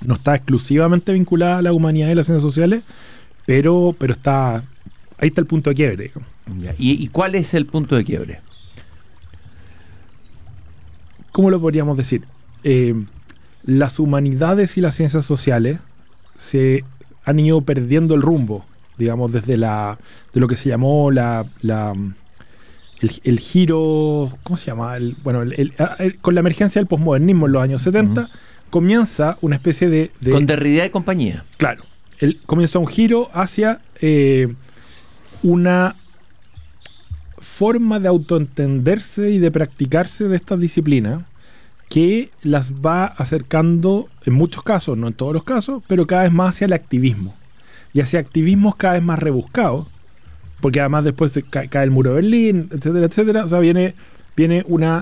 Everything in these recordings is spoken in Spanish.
no está exclusivamente vinculada a la humanidad y las ciencias sociales, pero está, ahí está el punto de quiebre, digamos. ¿Y cuál es el punto de quiebre? ¿Cómo lo podríamos decir? Las humanidades y las ciencias sociales se han ido perdiendo el rumbo, digamos, desde de lo que se llamó el giro, ¿cómo se llama? Con la emergencia del posmodernismo en los años 70, comienza una especie de... Con Derrida y compañía. Claro. Comienza un giro hacia una forma de autoentenderse y de practicarse de estas disciplinas que las va acercando, en muchos casos, no en todos los casos, pero cada vez más hacia el activismo. Y hacia activismos cada vez más rebuscados, porque además después cae el muro de Berlín, etcétera, etcétera. O sea, viene una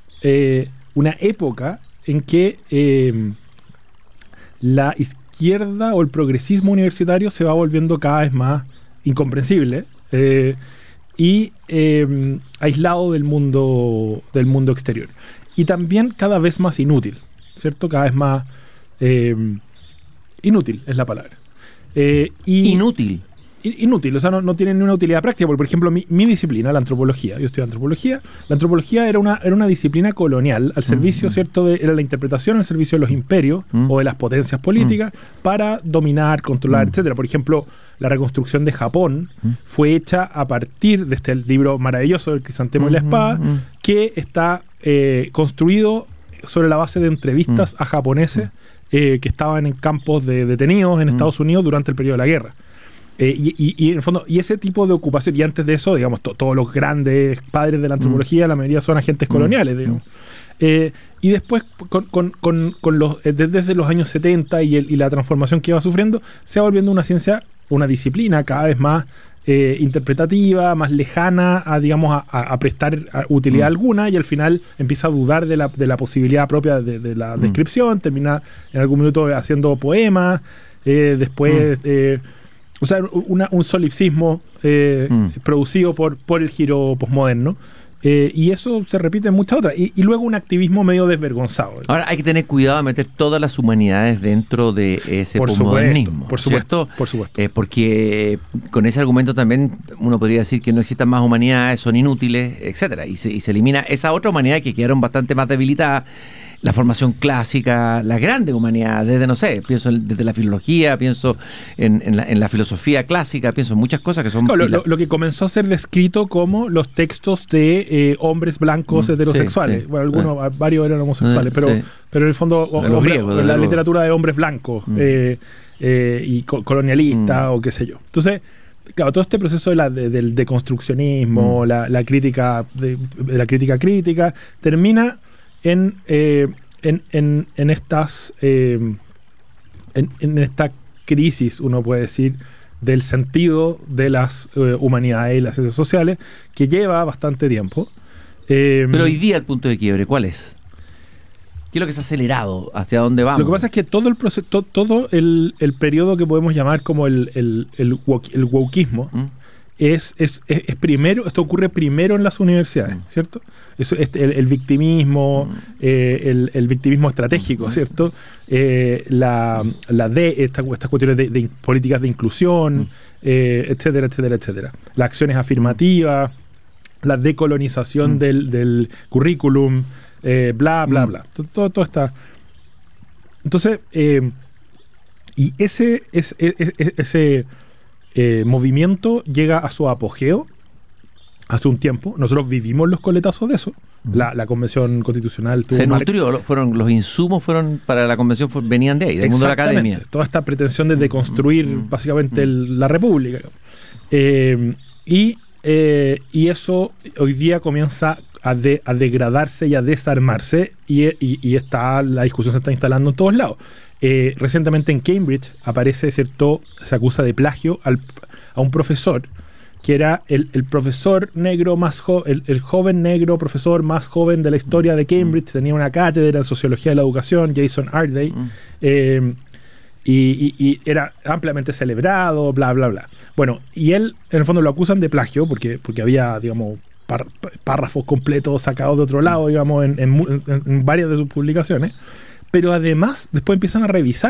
época en que la izquierda o el progresismo universitario se va volviendo cada vez más incomprensible y aislado del mundo exterior. Y también cada vez más inútil, ¿cierto? Cada vez más inútil es la palabra. Inútil. Inútil, o sea, no tiene ni una utilidad práctica, porque por ejemplo mi disciplina, la antropología, yo estudio antropología, la antropología era una disciplina colonial al servicio, ¿cierto? Era la interpretación al servicio de los imperios o de las potencias políticas para dominar, controlar, etcétera. Por ejemplo, la reconstrucción de Japón fue hecha a partir de este libro maravilloso del Crisantemo y la espada, que está construido sobre la base de entrevistas a japoneses que estaban en campos de detenidos en Estados Unidos durante el periodo de la guerra. Y en el fondo, y ese tipo de ocupación, y antes de eso, digamos, todos los grandes padres de la antropología, la mayoría son agentes coloniales, digamos. Y después, desde los años 70 y la transformación que va sufriendo, se va volviendo una ciencia, una disciplina cada vez más interpretativa, más lejana a prestar utilidad alguna, y al final empieza a dudar de la posibilidad propia de la descripción, termina en algún minuto haciendo poemas, después... o sea, un solipsismo producido por el giro posmoderno. Y eso se repite en muchas otras. Y luego un activismo medio desvergonzado. Ahora, hay que tener cuidado de meter todas las humanidades dentro de ese posmodernismo. Por supuesto. Porque con ese argumento también uno podría decir que no existan más humanidades, son inútiles, etcétera. Y se elimina esa otra humanidad que quedaron bastante más debilitadas. La formación clásica, la grande humanidad, desde, no sé, pienso desde la filología, pienso en la filosofía clásica, pienso en muchas cosas que son... Claro, lo que comenzó a ser descrito como los textos de hombres blancos heterosexuales. Sí. Bueno, varios eran homosexuales, pero en el fondo los griegos, la literatura de hombres blancos y colonialista o qué sé yo. Entonces, claro, todo este proceso del deconstruccionismo, la crítica de la crítica crítica, termina en esta crisis, uno puede decir, del sentido de las humanidades y las ciencias sociales, que lleva bastante tiempo. Pero hoy día el punto de quiebre, ¿cuál es? ¿Qué es lo que se ha acelerado? ¿Hacia dónde vamos? Lo que pasa es que todo el proceso, todo el periodo que podemos llamar como el wokeismo, es primero, esto ocurre primero en las universidades, ¿cierto? El victimismo, el victimismo estratégico, ¿cierto? Estas cuestiones de políticas de inclusión, etcétera, etcétera, etcétera. Las acciones afirmativas, la decolonización del currículum, bla, bla, bla. Todo está... Entonces, y ese movimiento llega a su apogeo hace un tiempo. Nosotros vivimos los coletazos de eso. La Convención Constitucional tuvo... Se nutrió, los insumos para la Convención venían de ahí, del mundo de la academia. Toda esta pretensión de deconstruir básicamente la República. Y eso hoy día comienza a degradarse y a desarmarse, y la discusión se está instalando en todos lados. Recientemente en Cambridge aparece, ¿cierto? Se acusa de plagio a un profesor que era el profesor negro más joven, el joven negro profesor más joven de la historia de Cambridge. Tenía una cátedra en Sociología de la Educación, Jason Arday, y era ampliamente celebrado, bla, bla, bla. Bueno, y él, en el fondo, lo acusan de plagio porque había, digamos, párrafos completos sacados de otro lado, digamos, en varias de sus publicaciones. Pero además, después empiezan a revisar